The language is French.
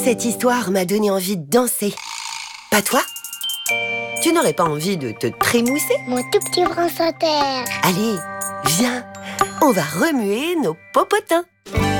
Cette histoire m'a donné envie de danser. Pas toi? Tu n'aurais pas envie de te trémousser? Mon tout petit France Inter. Allez, viens, on va remuer nos popotins.